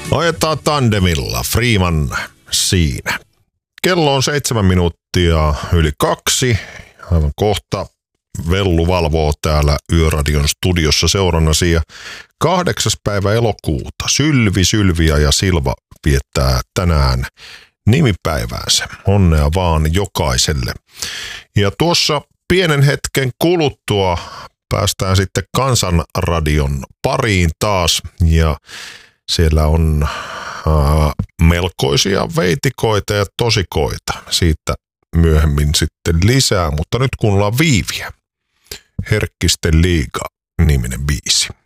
Ajetaan tandemilla, Freeman siinä. Kello on 7 minuuttia yli 2. Aivan kohta Vellu valvoo täällä Yöradion studiossa seurannasi. Ja 8. päivä elokuuta Sylviä ja Silva viettää tänään nimipäiväänsä. Onnea vaan jokaiselle. Ja tuossa pienen hetken kuluttua päästään sitten Kansanradion pariin taas ja siellä on melkoisia veitikoita ja tosikoita. Siitä myöhemmin sitten lisää, mutta nyt kuunnellaan Viiviä. Herkkisten liiga -niminen biisi.